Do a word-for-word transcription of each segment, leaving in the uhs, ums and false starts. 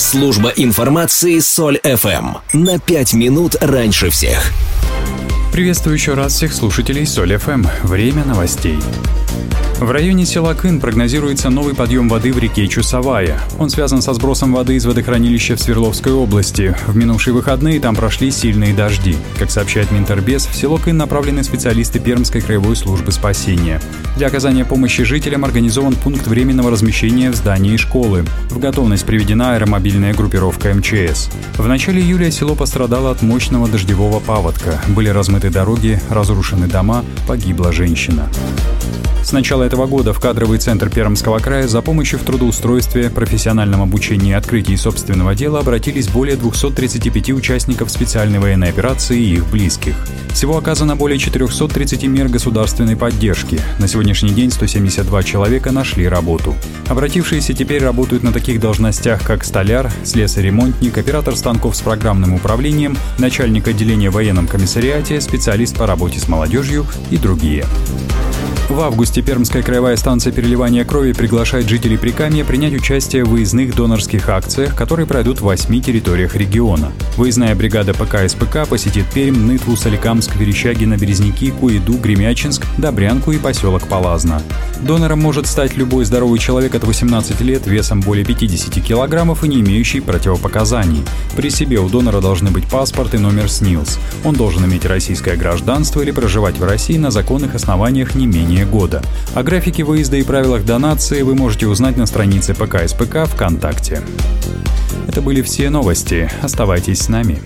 Служба информации Соль эф эм. На пять минут раньше всех. Приветствую еще раз всех слушателей Соль эф эм. Время новостей. В районе села Кын прогнозируется новый подъем воды в реке Чусовая. Он связан со сбросом воды из водохранилища в Свердловской области. В минувшие выходные там прошли сильные дожди. Как сообщает Минторбез, в село Кын направлены специалисты Пермской краевой службы спасения. Для оказания помощи жителям организован пункт временного размещения в здании школы. В готовность приведена аэромобильная группировка эм че эс. В начале июля село пострадало от мощного дождевого паводка. Были размыты дороги, разрушены дома, погибла женщина. С начала этого года в кадровый центр Пермского края за помощью в трудоустройстве, профессиональном обучении и открытии собственного дела обратились более двухсот тридцати пяти участников специальной военной операции и их близких. Всего оказано более четырехсот тридцати мер государственной поддержки. На сегодняшний день сто семьдесят два человека нашли работу. Обратившиеся теперь работают на таких должностях, как столяр, слесарь-ремонтник, оператор станков с программным управлением, начальник отделения в военном комиссариате, специалист по работе с молодежью и другие. В августе Пермская краевая станция переливания крови приглашает жителей Прикамья принять участие в выездных донорских акциях, которые пройдут в восьми территориях региона. Выездная бригада пэ ка эс пэ ка посетит Пермь, Нытву, Соликамск, Верещагино, Березники, Куйду, Гремячинск, Добрянку и поселок Палазно. Донором может стать любой здоровый человек от восемнадцати лет, весом более пятидесяти килограммов и не имеющий противопоказаний. При себе у донора должны быть паспорт и номер СНИЛС. Он должен иметь российское гражданство или проживать в России на законных основаниях не менее года. О графике выезда и правилах донации вы можете узнать на странице пэ ка эс пэ ка ВКонтакте. Это были все новости. Оставайтесь с нами.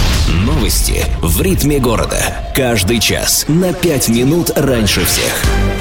Новости в ритме города. Каждый час на пять минут раньше всех.